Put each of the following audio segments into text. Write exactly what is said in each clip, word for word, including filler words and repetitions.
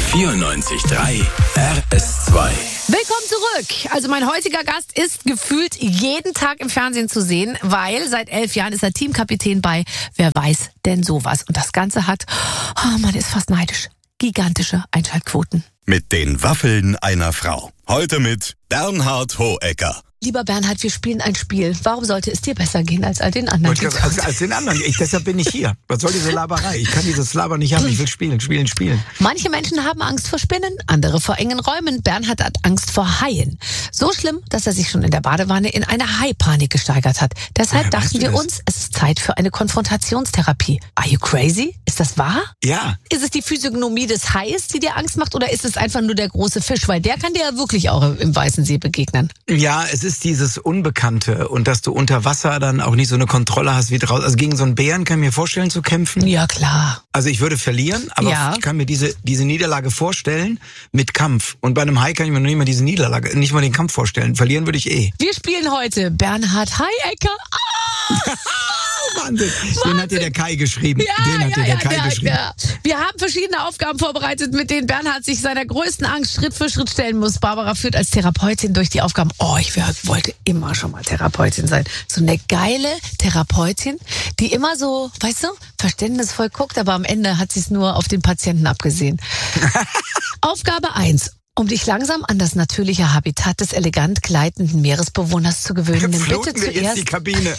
vierundneunzig Komma drei R S zwei. Willkommen zurück. Also mein heutiger Gast ist gefühlt jeden Tag im Fernsehen zu sehen, weil seit elf Jahren ist er Teamkapitän bei Wer weiß denn sowas. Und das Ganze hat, oh, man ist fast neidisch, gigantische Einschaltquoten. Mit den Waffeln einer Frau. Heute mit Bernhard Hohecker. Lieber Bernhard, wir spielen ein Spiel. Warum sollte es dir besser gehen als all den anderen? Als, als, als den anderen. Ich, deshalb bin ich hier. Was soll diese Laberei? Ich kann dieses Laber nicht haben. Ich will spielen, spielen, spielen. Manche Menschen haben Angst vor Spinnen, andere vor engen Räumen. Bernhard hat Angst vor Haien. So schlimm, dass er sich schon in der Badewanne in eine Haipanik gesteigert hat. Deshalb Ja, dachten weißt du wir das? uns, es ist Zeit für eine Konfrontationstherapie. Are you crazy? Ist das wahr? Ja. Ist es die Physiognomie des Hais, die dir Angst macht, oder ist es einfach nur der große Fisch? Weil der kann dir ja wirklich auch im Weißen See begegnen. Ja, es ist dieses Unbekannte und dass du unter Wasser dann auch nicht so eine Kontrolle hast wie draußen. Also gegen so einen Bären kann ich mir vorstellen zu kämpfen. Ja, klar. Also ich würde verlieren, aber Ja. ich kann mir diese diese Niederlage vorstellen mit Kampf. Und bei einem Hai kann ich mir noch nicht mal diese Niederlage, nicht mal den Kampf vorstellen. Verlieren würde ich eh. Wir spielen heute Bernhard Hohecker. Ah! Wahnsinn. Den hat dir der Kai geschrieben. Ja, Den hat ja, dir der ja, Kai ja, geschrieben. ja. Wir haben verschiedene Aufgaben vorbereitet, mit denen Bernhard sich seiner größten Angst Schritt für Schritt stellen muss. Barbara führt als Therapeutin durch die Aufgaben. Oh, ich wär, wollte immer schon mal Therapeutin sein. So eine geile Therapeutin, die immer so, weißt du, verständnisvoll guckt, aber am Ende hat sie es nur auf den Patienten abgesehen. Aufgabe eins. Um dich langsam an das natürliche Habitat des elegant gleitenden Meeresbewohners zu gewöhnen, nimm bitte Floten wir jetzt zuerst... die Kabine.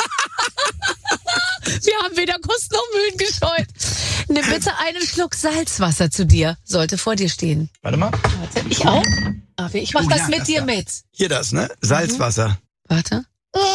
Wir haben weder Kosten noch Mühen gescheut. Nimm bitte einen Schluck Salzwasser zu dir. Sollte vor dir stehen. Warte mal. Warte, ich auch? Ah, ich mach Oh, das ja, mit das dir da. mit. Hier das, ne? Salzwasser. Warte.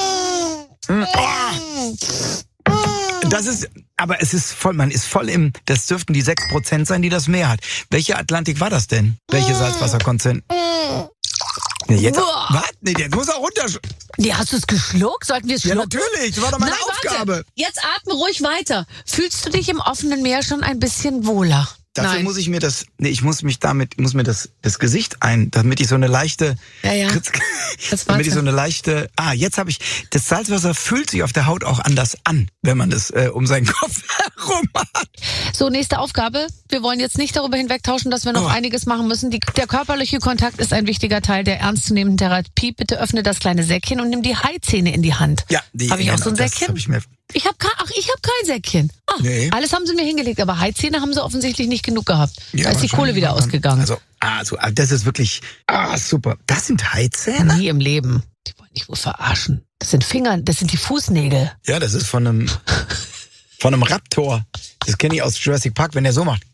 Das ist, aber es ist voll, man ist voll im, das dürften die sechs Prozent sein, die das Meer hat. Welche Atlantik war das denn? Welche Salzwasserkonzent? Nee, jetzt, Boah. was? Nee, jetzt muss er runter. Nee, hast du es geschluckt? Sollten wir es Ja, schlucken? natürlich, das war doch meine Nein, Aufgabe. Warte. Jetzt atme ruhig weiter. Fühlst du dich im offenen Meer schon ein bisschen wohler? Dafür Nein. muss ich mir das, nee, ich muss mich damit, muss mir das, das Gesicht ein, damit ich so eine leichte, Ja, ja. Das damit ich warte. so eine leichte, ah, jetzt habe ich, das Salzwasser fühlt sich auf der Haut auch anders an, wenn man das äh, um seinen Kopf herum hat. So, nächste Aufgabe. Wir wollen jetzt nicht darüber hinwegtauschen, dass wir noch Oh. einiges machen müssen. Die, der körperliche Kontakt ist ein wichtiger Teil der ernstzunehmenden Therapie. Bitte öffne das kleine Säckchen und nimm die Haizähne in die Hand. Ja, die, Habe ich auch genau, so ein das Säckchen? hab ich mir, Ich habe kein, ach, ich habe kein Säckchen. Ah, Nee. Alles haben sie mir hingelegt, aber Haizähne haben sie offensichtlich nicht genug gehabt. Ja, da ist die wahrscheinlich Kohle wieder war man- ausgegangen. Also, ah, so, ah, das ist wirklich, ah, super. Das sind Haizähne? Nie im Leben. Die wollen dich wohl verarschen. Das sind Finger, das sind die Fußnägel. Ja, das ist von einem, von einem Raptor. Das kenne ich aus Jurassic Park, wenn der so macht.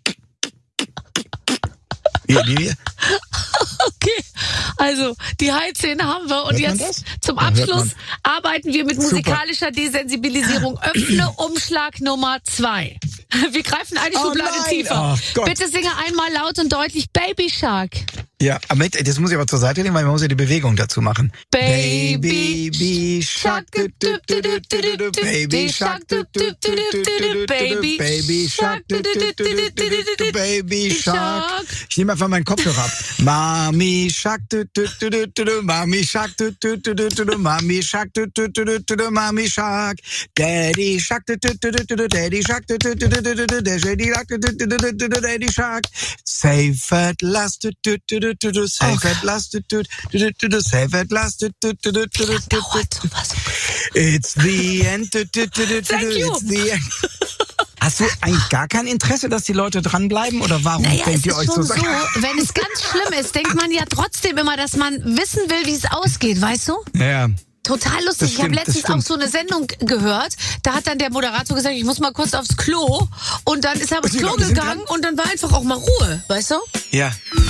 Hier, die hier. Okay, also die Haizähne haben wir und Hört man jetzt das? zum Ja, hört Abschluss man. arbeiten wir mit Super. musikalischer Desensibilisierung. Öffne Umschlag Nummer zwei. Wir greifen eine Oh Schublade nein. tiefer. Oh Gott. Bitte singe einmal laut und deutlich Baby Shark. Ja, aber mit, das muss ich aber zur Seite nehmen, weil man muss ja die Bewegung dazu machen. Baby Baby Shark, du, du, du, du, du, du, Baby Shark, du, du, du, du, du, du, du, Baby Shark, du, du, du, du, du, du, du, Baby Shark. Ich nehme einfach meinen Kopfhörer ab. Mami Shark, du, du, du, du, du, du, Mami Shark, du, du, du, du, du, du, Mami Shark, du, du, du, du, du, du, Mami Shark. Daddy Shark, du, du, du, du, du, du, Daddy Shark, du, du, du, du, du, du, du, Daddy Shark, du, du, du, du, du, du, Daddy Shark. Safe at last, du, du, du, du, du, du, safe at last, du, du, du, du, du, du, safe at last, du, du, du, du, du, du, du, Dauert sowas. It's the end, du, du, du, du, du, Thank you. it's the end. Hast du eigentlich gar kein Interesse, dass die Leute dranbleiben oder warum Naja, es denkt ihr ist euch schon so? so, wenn es ganz schlimm ist, denkt man ja trotzdem immer, dass man wissen will, wie es ausgeht, weißt du? Ja. Total lustig. Das Ich habe stimmt, das letztens auch stimmt. so eine Sendung gehört. Da hat dann der Moderator gesagt, ich muss mal kurz aufs Klo. Und dann ist er aufs Und die Klo Leute sind gegangen und dann war einfach auch mal Ruhe, weißt du? Ja.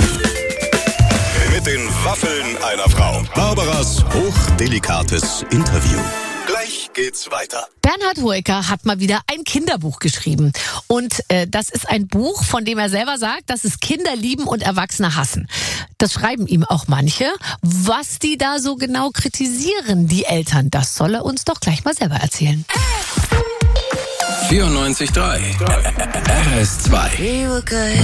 Mit den Waffeln einer Frau. Barbaras hochdelikates Interview. Gleich geht's weiter. Bernhard Hohecker hat mal wieder ein Kinderbuch geschrieben. Und äh, das ist ein Buch, von dem er selber sagt, dass es Kinder lieben und Erwachsene hassen. Das schreiben ihm auch manche. Was die da so genau kritisieren, die Eltern, das soll er uns doch gleich mal selber erzählen. vierundneunzig Komma drei R S zwei.